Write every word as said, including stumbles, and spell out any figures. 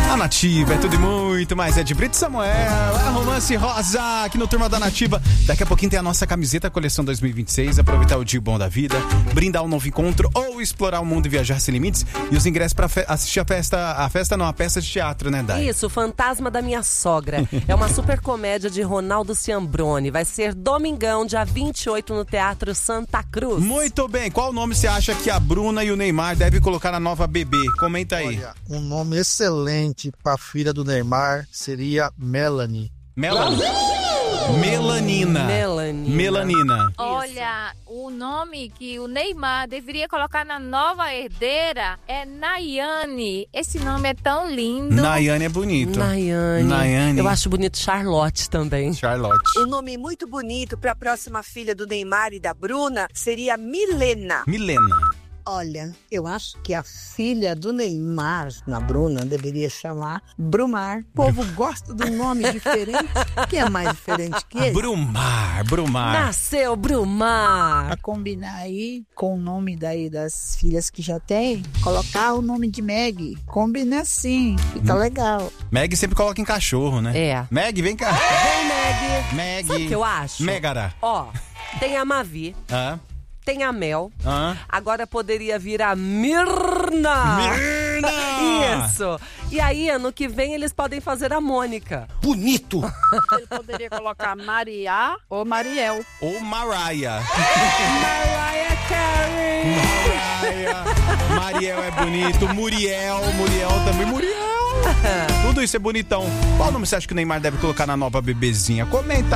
A Nativa é tudo e muito mais. É de Brito Samuel, é Romance Rosa, aqui no Turma da Nativa. Daqui a pouquinho tem a nossa camiseta Coleção dois mil e vinte e seis. Aproveitar o dia bom da vida, brindar um novo encontro ou explorar o mundo e viajar sem limites. E os ingressos pra fe- assistir a festa, a festa não, a peça de teatro, né, Dai? Isso, Fantasma da Minha Sogra. É uma super comédia de Ronaldo Ciambrone. Vai ser domingão, dia vinte e oito, no Teatro Santa Cruz. Muito bem, qual nome você acha que a Bruna e o Neymar devem colocar na nova bebê? Comenta aí. Olha, um nome excelente para a filha do Neymar seria Melanie. Melanie. Melanina. Melanina. Melanina. Olha, o nome que o Neymar deveria colocar na nova herdeira é Nayane. Esse nome é tão lindo. Nayane é bonito. Nayane. Nayane. Eu acho bonito Charlotte também. Charlotte. Um nome muito bonito para a próxima filha do Neymar e da Bruna seria Milena. Milena. Olha, eu acho que a filha do Neymar, na Bruna, deveria chamar Brumar. O povo gosta de um nome diferente. Quem é mais diferente que ele? Brumar, Brumar. Nasceu Brumar. Pra combinar aí com o nome daí das filhas que já tem, colocar o nome de Meg. Combina assim, fica Hum. legal. Meg sempre coloca em cachorro, né? É. Meg, vem cá. Vem, Meg. Meg. Sabe o que eu acho? Megara. Ó, tem a Mavi, Ah, tem a Mel. ah. Agora poderia vir a Mirna. Mirna! Isso. E aí, ano que vem, eles podem fazer a Mônica. Bonito. Ele poderia colocar Maria ou Mariel. Ou Mariah. Mariah Carey. Mariah. Mariel é bonito. Muriel. Muriel também. Muriel. Tudo isso é bonitão. Qual nome você acha que o Neymar deve colocar na nova bebezinha? Comenta